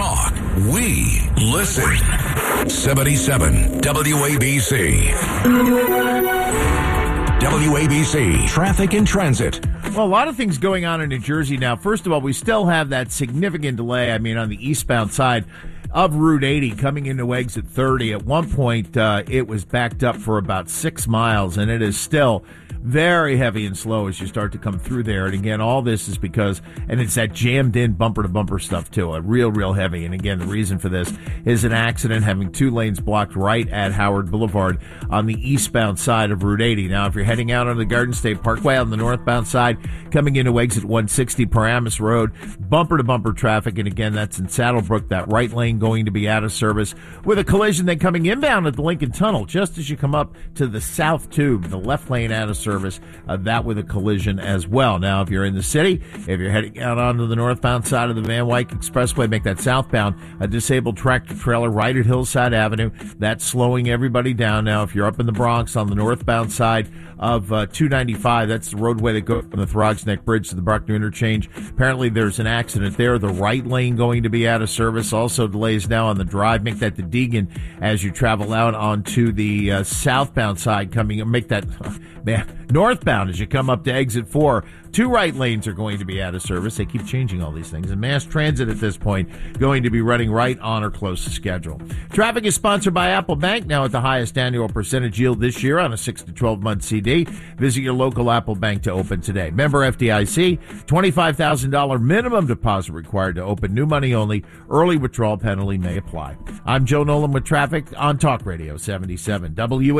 talk. We listen. 77 WABC. WABC Traffic and Transit. Well, a lot of things going on in New Jersey now. First of all, we still have that significant delay, on the eastbound side of Route 80 coming into exit 30. At one point, it was backed up for about 6 miles, and it is still very heavy and slow as you start to come through there. And again, all this is because, and it's that jammed in bumper to bumper stuff too, real heavy. And again, the reason for this is an accident having 2 lanes blocked right at Howard Boulevard on the eastbound side of Route 80. Now, if you're heading out on the Garden State Parkway on the northbound side, coming into exit 160 Paramus Road, bumper to bumper traffic. And again, that's in Saddlebrook, that right lane going to be out of service with a collision then coming inbound at the Lincoln Tunnel just as you come up to the South Tube, the left lane out of service. That with a collision as well. Now, if you're in the city, if you're heading out onto the northbound side of the Van Wyck Expressway, make that southbound, a disabled tractor trailer right at Hillside Avenue. That's slowing everybody down. Now, if you're up in the Bronx on the northbound side of 295, that's the roadway that goes from the Throgs Neck Bridge to the Bruckner Interchange. Apparently, there's an accident there. The right lane going to be out of service. Also delays now on the drive. Make that to Deegan as you travel out onto the southbound side make that northbound as you come up to exit 4. 2 right lanes are going to be out of service. They keep changing all these things. And mass transit at this point going to be running right on or close to schedule. Traffic is sponsored by Apple Bank, now at the highest annual percentage yield this year on a 6 to 12-month CD. Visit your local Apple Bank to open today. Member FDIC, $25,000 minimum deposit required to open. New money only. Early withdrawal penalty may apply. I'm Joe Nolan with traffic on Talk Radio 77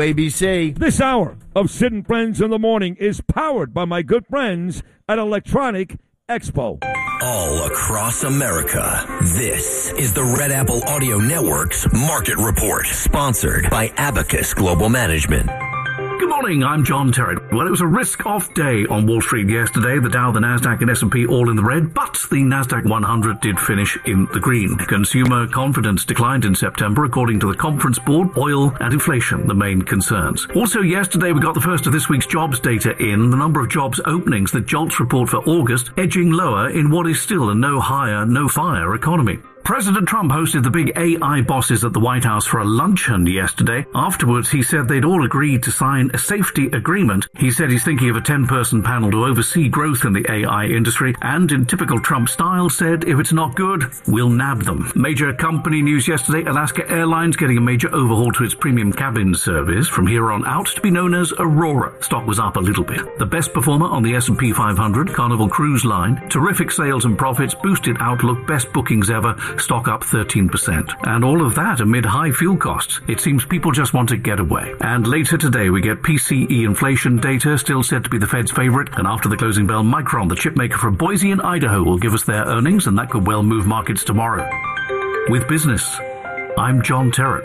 WABC. This hour of Sid and Friends in the Morning is powered by my good friends at Electronic Expo. All across America, this is the Red Apple Audio Network's Market Report, sponsored by Abacus Global Management. Good morning, I'm John Terrett. Well, it was a risk-off day on Wall Street yesterday. The Dow, the Nasdaq, and S&P all in the red, but the Nasdaq 100 did finish in the green. Consumer confidence declined in September, according to the Conference Board. Oil and inflation, the main concerns. Also yesterday, we got the first of this week's jobs data in. The number of jobs openings, the JOLTS report for August, edging lower in what is still a no hire, no fire economy. President Trump hosted the big AI bosses at the White House for a luncheon yesterday. Afterwards, he said they'd all agreed to sign a safety agreement. He said he's thinking of a 10-person panel to oversee growth in the AI industry, and in typical Trump style said, if it's not good, we'll nab them. Major company news yesterday, Alaska Airlines getting a major overhaul to its premium cabin service from here on out to be known as Aurora. Stock was up a little bit. The best performer on the S&P 500, Carnival Cruise Line. Terrific sales and profits, boosted outlook, best bookings ever. Stock up 13%. And all of that amid high fuel costs. It seems people just want to get away. And later today we get PCE inflation data, still said to be the Fed's favorite. And after the closing bell, Micron, the chip maker from Boise in Idaho, will give us their earnings, and that could well move markets tomorrow. With business, I'm John Terrett.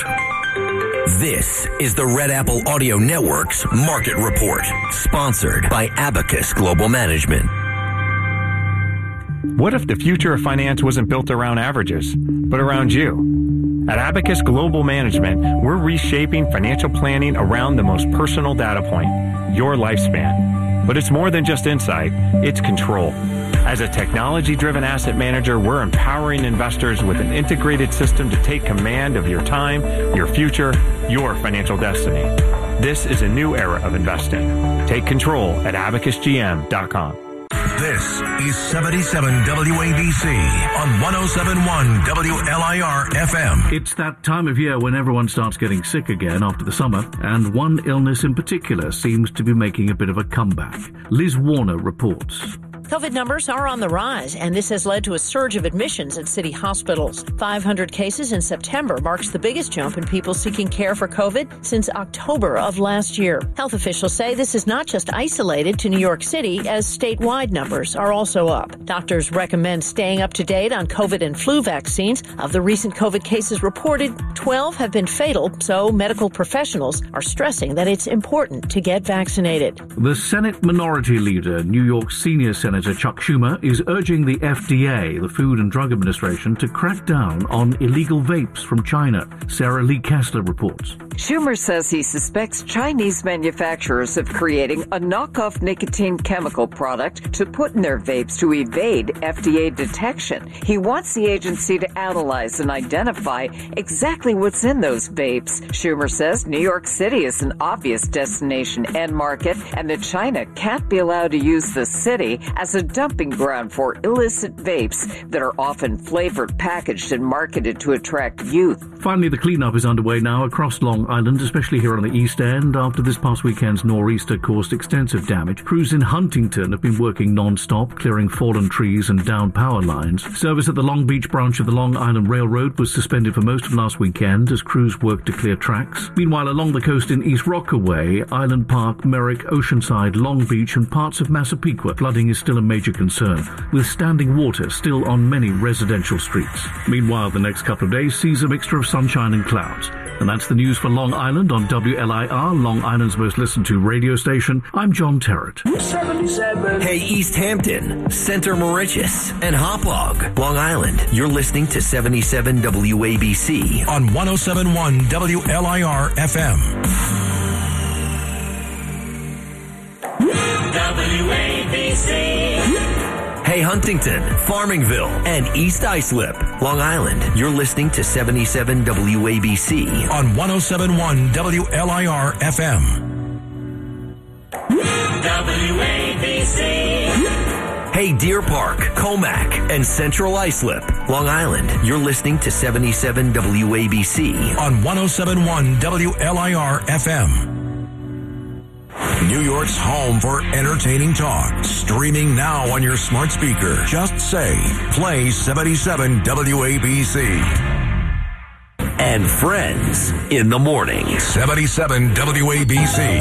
This is the Red Apple Audio Network's Market Report, sponsored by Abacus Global Management. What if the future of finance wasn't built around averages, but around you? At Abacus Global Management, we're reshaping financial planning around the most personal data point, your lifespan. But it's more than just insight, it's control. As a technology-driven asset manager, we're empowering investors with an integrated system to take command of your time, your future, your financial destiny. This is a new era of investing. Take control at abacusgm.com. This is 77 WABC on 107.1 WLIR FM. It's that time of year when everyone starts getting sick again after the summer, and one illness in particular seems to be making a bit of a comeback. Liz Warner reports. COVID numbers are on the rise, and this has led to a surge of admissions at city hospitals. 500 cases in September marks the biggest jump in people seeking care for COVID since October of last year. Health officials say this is not just isolated to New York City, as statewide numbers are also up. Doctors recommend staying up to date on COVID and flu vaccines. Of the recent COVID cases reported, 12 have been fatal, so medical professionals are stressing that it's important to get vaccinated. The Senate Minority Leader, New York Senior Senator Senator Chuck Schumer is urging the FDA, the Food and Drug Administration, to crack down on illegal vapes from China. Sarah Lee Kessler reports. Schumer says he suspects Chinese manufacturers of creating a knockoff nicotine chemical product to put in their vapes to evade FDA detection. He wants the agency to analyze and identify exactly what's in those vapes. Schumer says New York City is an obvious destination and market, and that China can't be allowed to use the city as a dumping ground for illicit vapes that are often flavored, packaged, and marketed to attract youth. Finally, the cleanup is underway now across Long Island, especially here on the East End, after this past weekend's nor'easter caused extensive damage. Crews in Huntington have been working non-stop, clearing fallen trees and downed power lines. Service at the Long Beach branch of the Long Island Railroad was suspended for most of last weekend as crews worked to clear tracks. Meanwhile, along the coast in East Rockaway, Island Park, Merrick, Oceanside, Long Beach and parts of Massapequa, flooding is still a major concern, with standing water still on many residential streets. Meanwhile, the next couple of days sees a mixture of sunshine and clouds. And that's the news for Long Island on WLIR, Long Island's most listened to radio station. I'm John Terrett. 77. Hey, East Hampton, Center Moriches, and Hauppauge, Long Island. You're listening to 77 WABC on 107.1 WLIR FM. WABC. Hey, Huntington, Farmingville, and East Islip, Long Island. You're listening to 77 WABC on 107.1 WLIR FM. WABC. Hey, Deer Park, Comac, and Central Islip, Long Island. You're listening to 77 WABC on 107.1 WLIR FM. New York's home for entertaining talk. Streaming now on your smart speaker. Just say, play 77 WABC. And Friends in the Morning. 77 WABC.